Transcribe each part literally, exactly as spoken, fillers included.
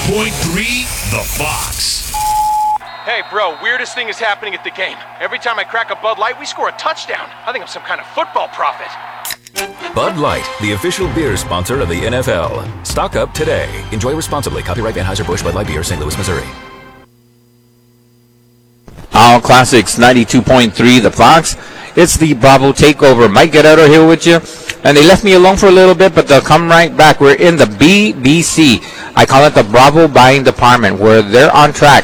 point three, The Fox. Hey, bro, weirdest thing is happening at the game. Every time I crack a Bud Light, we score a touchdown. I think I'm some kind of football prophet. Bud Light, the official beer sponsor of the N F L. Stock up today. Enjoy responsibly. Copyright Anheuser-Busch Bud Light Beer, Saint Louis, Missouri. All Classics ninety-two point three, The Fox. It's the Bravo Takeover. Mike Guerrero here with you. And they left me alone for a little bit, but they'll come right back. We're in the B B C. I call it the Bravo Buying Department, where they're on track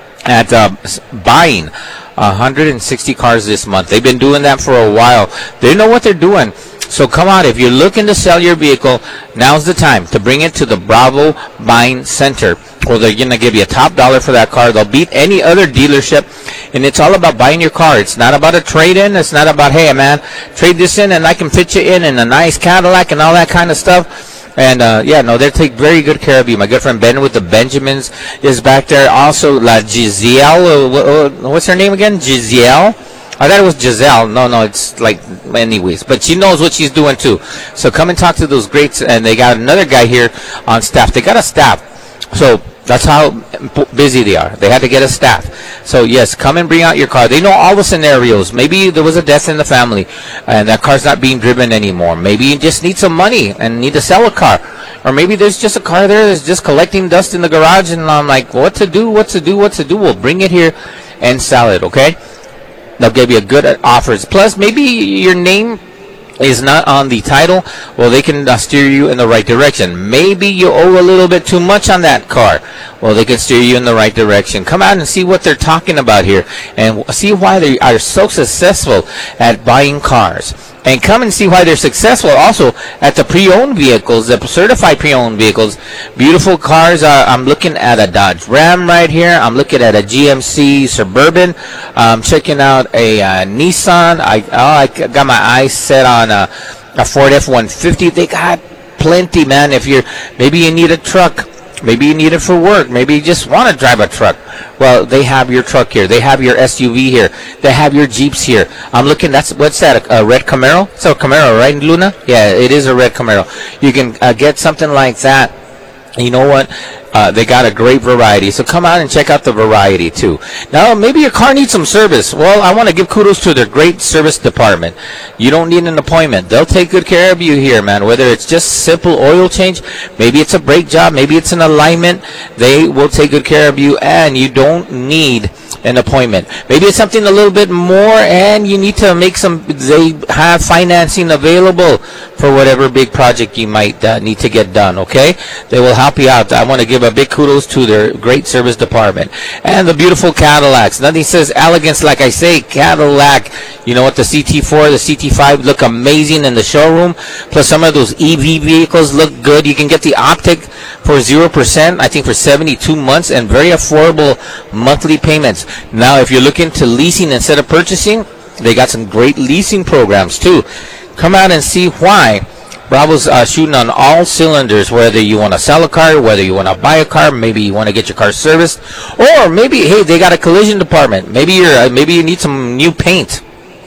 at uh, buying one hundred sixty cars this month. They've been doing that for a while. They know what they're doing. So come on, if you're looking to sell your vehicle, now's the time to bring it to the Bravo Buying Center, where they're going to give you a top dollar for that car. They'll beat any other dealership, and it's all about buying your car. It's not about a trade-in. It's not about, hey, man, trade this in and I can fit you in in a nice Cadillac and all that kind of stuff. And, uh, yeah, no, they take very good care of you. My good friend Ben with the Benjamins is back there. Also, La Giselle, uh, what's her name again? Giselle? I thought it was Giselle. No, no, it's like, anyways. But she knows what she's doing, too. So come and talk to those greats. And they got another guy here on staff. They got a staff. So that's how busy they are. They had to get a staff. So, yes, come and bring out your car. They know all the scenarios. Maybe there was a death in the family, and that car's not being driven anymore. Maybe you just need some money and need to sell a car. Or maybe there's just a car there that's just collecting dust in the garage, and I'm like, what to do, what to do, what to do? We'll bring it here and sell it, okay? They'll give you good offers. Plus, maybe your name is not on the title. Well, they can uh, steer you in the right direction. Maybe you owe a little bit too much on that car. Well, they can steer you in the right direction. Come out and see what they're talking about here and see why they are so successful at buying cars. And come and see why they're successful also at the pre-owned vehicles, the certified pre-owned vehicles. Beautiful cars. Uh, I'm looking at a Dodge Ram right here. I'm looking at a G M C Suburban. I'm checking out a uh, Nissan. I, oh, I got my eyes set on a, a Ford F one fifty. They got plenty, man. If you're, maybe you need a truck. Maybe you need it for work. Maybe you just want to drive a truck. Well, they have your truck here. They have your S U V here. They have your Jeeps here. I'm looking, that's, what's that, a, a red Camaro? It's a Camaro, right, Luna? Yeah, it is a red Camaro. You can uh, get something like that. You know what? Uh, they got a great variety. So come out and check out the variety, too. Now, maybe your car needs some service. Well, I want to give kudos to their great service department. You don't need an appointment. They'll take good care of you here, man. Whether it's just simple oil change, maybe it's a brake job, maybe it's an alignment, they will take good care of you, and you don't need an appointment. Maybe it's something a little bit more, and you need to make some, they have financing available for whatever big project you might uh, need to get done, okay? They will help you out. I want to give a big kudos to their great service department. And the beautiful Cadillacs. Nothing says elegance like I say, Cadillac. You know what, the C T four, the C T five look amazing in the showroom. Plus some of those E V vehicles look good. You can get the Optic for zero percent, I think for seventy-two months, and very affordable monthly payments. Now, if you're looking to leasing instead of purchasing, they got some great leasing programs too. Come out and see why Bravo's uh, shooting on all cylinders, whether you want to sell a car, whether you want to buy a car, maybe you want to get your car serviced, or maybe, hey, they got a collision department. Maybe you're, uh, maybe you need some new paint.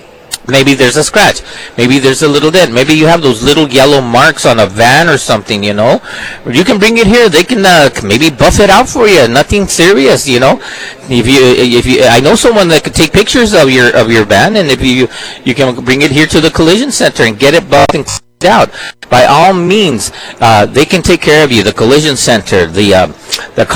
Maybe there's a scratch. Maybe there's a little dent. Maybe you have those little yellow marks on a van or something, you know. You can bring it here. They can uh, maybe buff it out for you. Nothing serious, you know. If you, if you, I know someone that could take pictures of your of your van, and if you, you can bring it here to the collision center and get it buffed and out. By all means, uh, they can take care of you. The collision center, the uh, the